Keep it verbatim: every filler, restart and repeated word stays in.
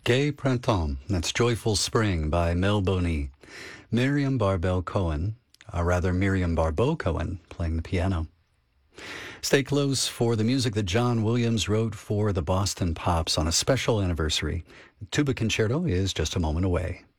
Gay Printemps, that's Joyful Spring by Mel Boney. Miriam Barbell Cohen, or rather Miriam Barbeau Cohen, playing the piano. Stay close for the music that John Williams wrote for the Boston Pops on a special anniversary. Tuba Concerto is just a moment away.